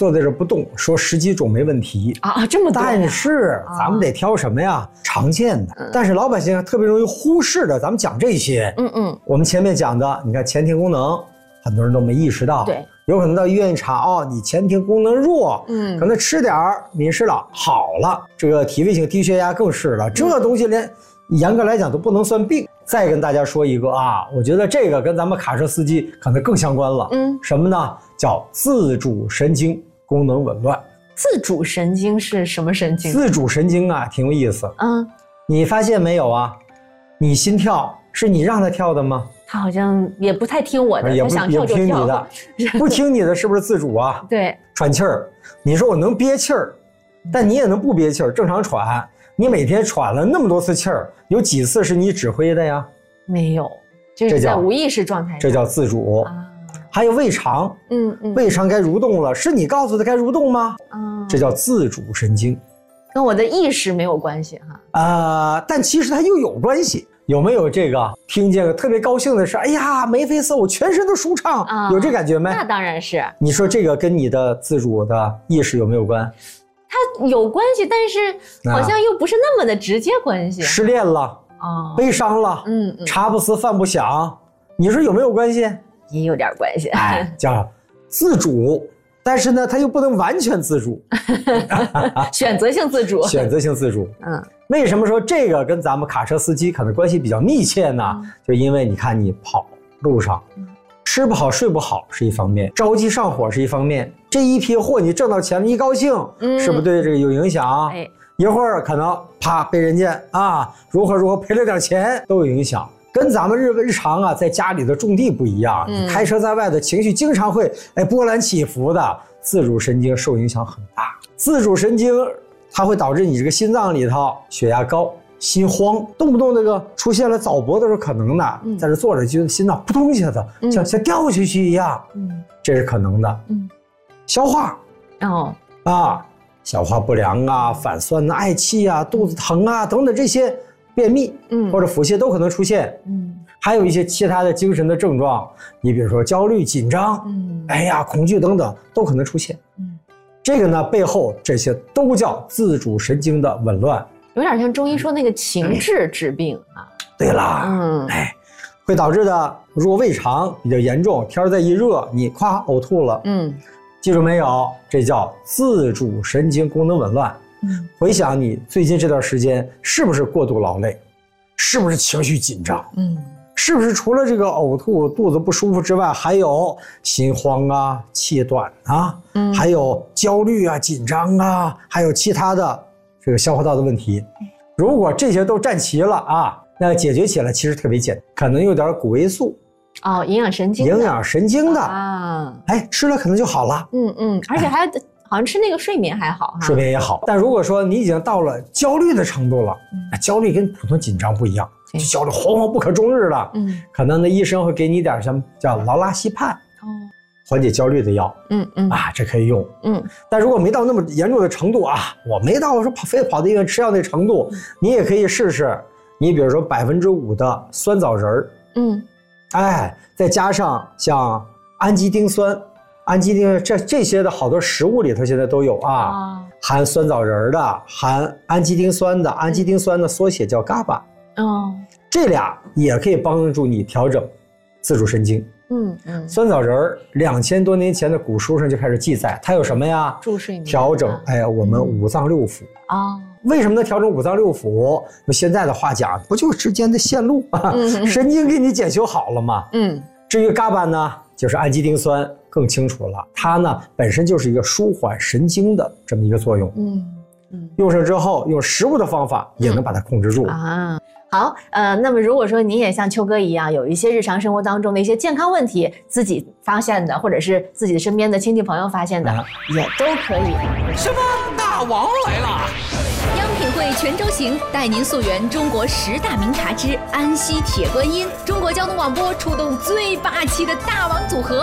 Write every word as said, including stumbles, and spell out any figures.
坐在这不动，说十几种没问题啊，这么多。 但是咱们得挑什么呀？啊、常见的、嗯。但是老百姓特别容易忽视的，咱们讲这些。嗯嗯。我们前面讲的，你看前庭功能，很多人都没意识到。对。有可能到医院一查，哦，你前庭功能弱，嗯，可能吃点敏施朗好了。这个体位性低血压更是了，这东西连严格来讲都不能算病。再跟大家说一个啊，我觉得这个跟咱们卡车司机可能更相关了。嗯，什么呢？叫自主神经功能紊乱。 自主神经是什么神经？ 自主神经啊，挺有意思。嗯，你发现没有啊？你心跳是你让他跳的吗？ 他好像也不太听我的， 也不他想跳就跳。 也不听你的，不听你的是不是自主啊？ 对， 喘气儿，你说我能憋气儿，但你也能不憋气儿，正常喘。你每天喘了那么多次气儿，有几次是你指挥的呀？ 没有，就是在无意识状态下。 这叫自主。啊、还有胃肠，嗯嗯，胃肠该蠕动了，是你告诉他该蠕动吗？嗯，这叫自主神经， 跟我的意识没有关系哈。 啊、呃，但其实它又有关系。有没有这个听见个特别高兴的事？哎呀，眉飞色舞，全身都舒畅，啊、有这感觉没？ 那当然是。 你说这个跟你的自主的意识有没有关？ 它有关系，但是好像又不是那么的直接关系。 失恋了啊，悲伤了，嗯，嗯茶不思饭不想，你说有没有关系？ 也有点关系。 哎，叫自主，但是呢，它又不能完全自主， 选择性自主。 选择性自主，嗯。为什么说这个跟咱们卡车司机可能关系比较密切呢？嗯、就因为你看你跑路上。嗯吃不好睡不好是一方面，着急上火是一方面，这一批货你挣到钱了一高兴，嗯、是不是对这个有影响？哎，一会儿可能啪被人家啊如何如何赔了点钱都有影响。跟咱们日日常啊在家里的种地不一样，嗯、你开车在外的情绪经常会哎波澜起伏的，自主神经受影响很大。自主神经它会导致你这个心脏里头血压高。心慌，动不动那个出现了早搏的时候可能的，嗯、在这坐着觉得心脏扑通一下子，嗯、像像掉下去一样，嗯，这是可能的。嗯，消化，哦啊，消化不良啊，反酸啊，嗳气啊，肚子疼啊等等这些便秘，嗯，或者腹泻都可能出现。嗯，还有一些其他的精神的症状，你比如说焦虑、紧张，嗯，哎呀，恐惧等等都可能出现。嗯，这个呢背后这些都叫自主神经的紊乱。 有点像中医说那个情志治病啊。 对啦，嗯，哎，会导致的，如果胃肠比较严重，天再一热，你咵呕吐了，嗯，记住没有？这叫自主神经功能紊乱。嗯，回想你最近这段时间是不是过度劳累，是不是情绪紧张？嗯，是不是除了这个呕吐、肚子不舒服之外，还有心慌啊、气短啊，嗯，还有焦虑啊、紧张啊，还有其他的。这个消化道的问题，如果这些都占齐了啊，那解决起来其实特别简单，可能有点谷维素哦，营养神经， 营养神经的啊，哎，吃了可能就好了。嗯嗯，而且还、哎、好像吃那个睡眠还好哈， 睡眠也好。但如果说你已经到了焦虑的程度了，嗯、焦虑跟普通紧张不一样，就焦虑惶惶不可终日了。嗯，可能那医生会给你点什么叫劳拉西泮。哦。缓解焦虑的药，嗯嗯啊，这可以用，嗯。但如果没到那么严重的程度啊，我没到我说跑非得跑到医院吃药那程度，嗯、你也可以试试。你比如说百分之五的酸枣仁儿，嗯，哎，再加上像氨基丁酸、氨基丁这这些的好多食物里头现在都有啊，哦、含酸枣仁的、含氨基丁酸的，氨基丁酸的缩写叫 G A B A， 哦，这俩也可以帮助你调整自主神经。嗯嗯，酸枣仁儿两千多年前的古书上就开始记载，它有什么呀？ 助睡眠， 调整哎我们五脏六腑啊。为什么能调整五脏六腑？用现在的话讲，不就是之间的线路啊？嗯、神经给你检修好了吗？嗯。至于 G A B A 呢，就是氨基丁酸，更清楚了，它呢本身就是一个舒缓神经的这么一个作用。嗯嗯，用上之后，用食物的方法也能把它控制住、嗯、 啊。好，呃，那么如果说你也像秋哥一样，有一些日常生活当中的一些健康问题，自己发现的，或者是自己身边的亲戚朋友发现的，啊、也都可以。 什么？大王来了！ 央品汇全州行带您溯源中国十大名茶之安溪铁观音。中国交通广播出动最霸气的大王组合。